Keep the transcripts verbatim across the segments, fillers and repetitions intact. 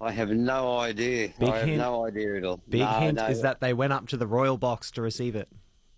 I have no idea. Big I have hint. no idea at all. Big no, hint no. is that they went up to the royal box to receive it.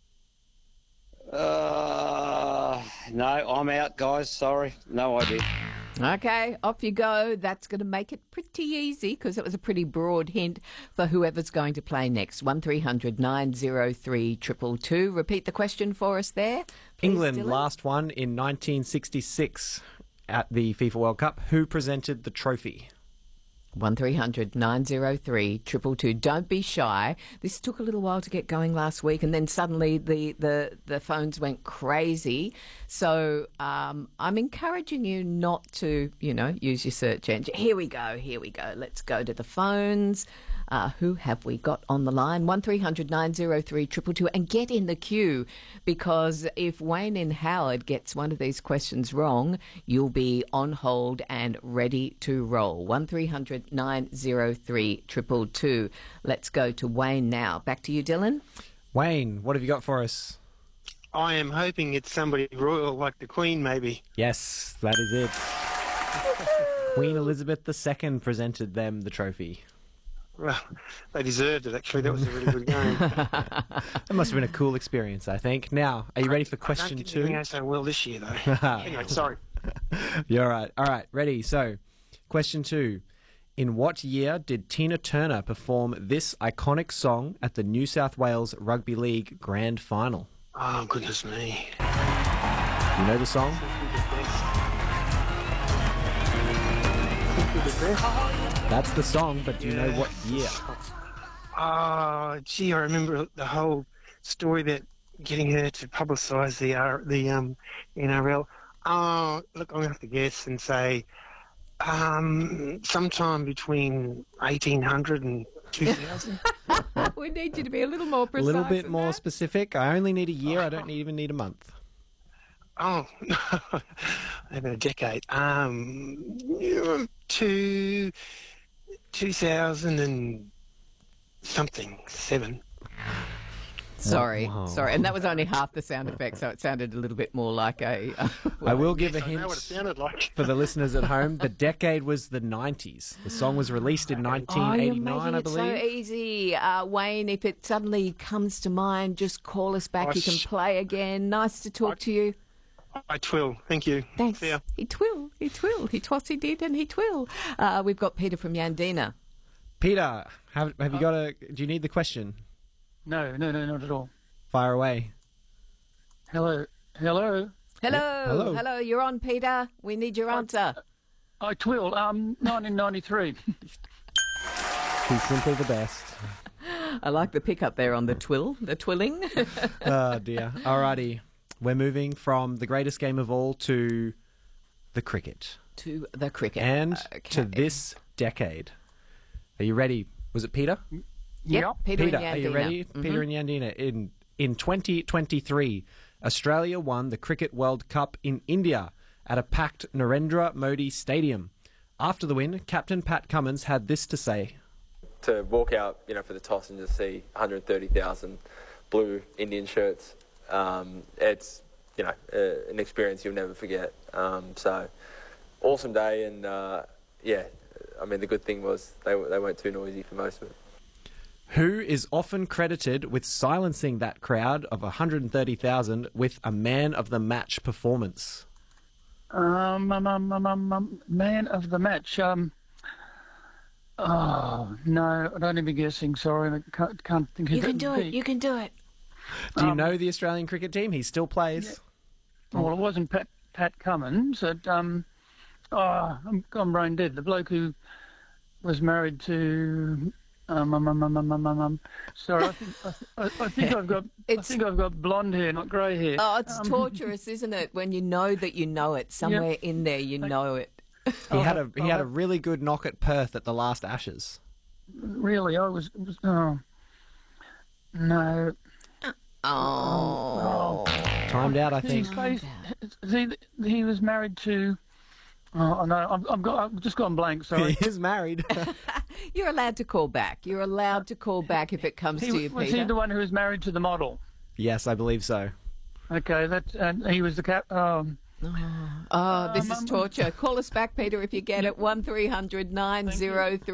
Uh, no, I'm out, guys. Sorry. No idea. Okay, off you go. That's going to make it pretty easy because it was a pretty broad hint for whoever's going to play next. one three hundred nine oh three two two two. Repeat the question for us there. Please, England Dylan. last won in nineteen sixty-six at the FIFA World Cup. Who presented the trophy? one three hundred nine oh three two two two. Don't be shy. This took a little while to get going last week, and then suddenly the, the, the phones went crazy. So um, I'm encouraging you not to, you know, use your search engine. Here we go. Here we go. Let's go to the phones. Uh, who have we got on the line? one three hundred nine oh three two two two. And get in the queue, because if Wayne in Howard gets one of these questions wrong, you'll be on hold and ready to roll. one three hundred nine oh three two two two. Let's go to Wayne now. Back to you, Dylan. Wayne, what have you got for us? I am hoping it's somebody royal like the Queen, maybe. Yes, that is it. Queen Elizabeth the Second presented them the trophy. Well, they deserved it, actually. That was a really good game. That must have been a cool experience, I think. Now, are you ready for question I don't think two? they're going so well this year, though. Anyway, sorry. You're all right. All right, ready. So, question two. In what year did Tina Turner perform this iconic song at the New South Wales Rugby League Grand Final? Oh, goodness me. You know the song? That's the song, but do you know what year? Oh, gee, I remember the whole story about getting her to publicise the R, the um, N R L. Oh, look, I'm going to have to guess and say um, sometime between eighteen hundred and two thousand. We need you to be a little more A precise. little bit than more that. specific. I only need a year. I don't need, even need a month. Oh, about a decade. Um, two, two thousand and something, seven. Sorry, Wow. sorry. And that was only half the sound effect, so it sounded a little bit more like a... I will give a I hint know what it sounded like. for the listeners at home. The decade was the nineties. The song was released in Oh, you're nineteen eighty-nine, making I it so believe. easy. Uh, Wayne, if it suddenly comes to mind, just call us back. I You can sh- play again. Nice to talk I- to you. I twill. Thank you. Thanks. See ya. He twill, he twill. He twas, he did, and he twill. Uh, we've got Peter from Yandina. Peter, have, have you got a... Do you need the question? No, no, no, not at all. Fire away. Hello, hello. Hello, hello. hello. You're on, Peter. We need your answer. I twill. Um, nineteen ninety-three. He's simply the best. I like the pickup there on the twill, the twilling. Oh, dear. Alrighty. We're moving from the greatest game of all to the cricket. To the cricket. And Okay. to this decade. Are you ready? Was it Peter? Yep, Yep. Peter, Peter, and are you Yandina. ready? Mhm. Peter and Yandina. In in twenty twenty-three, Australia won the Cricket World Cup in India at a packed Narendra Modi Stadium. After the win, Captain Pat Cummins had this to say. To walk out, you know, for the toss and just see one hundred thirty thousand blue Indian shirts, um, it's, you know, uh, an experience you'll never forget. Um, so, awesome day, and uh, yeah, I mean, the good thing was they they weren't too noisy for most of it. Who is often credited with silencing that crowd of one hundred thirty thousand with a man of the match performance? Um, um, um, um, um, um, man of the match. Um, oh no, I'd only be guessing. Sorry, I can't, can't think. Who You can that do would it. be. You can do it. Do you Um, know the Australian cricket team? He still plays. Well, it wasn't Pat Pat Cummins. It, um, oh, I'm, I'm brain dead. The bloke who was married to. Um, um, um, um, um, um, um, um. Sorry, I think I, th- I, I think I've got. I It's- think I've got blonde hair, not grey hair. Oh, it's Um, torturous, isn't it? When you know that you know it. Somewhere in there, you know it. He had a Oh, he had a oh. really good knock at Perth at the last Ashes. Really, I was. was oh, no. Oh. Timed out, I His think. face, he, he was married to. Oh no, I've, I've got. I've just gone blank. Sorry. He is married. You're allowed to call back. You're allowed to call back if it comes He, to you, was Peter. he the one who was married to the model? Yes, I believe so. Okay, that and he was the cap. Um, Oh, this Um, is um, torture. Call us back, Peter, if you get it. one three hundred nine oh three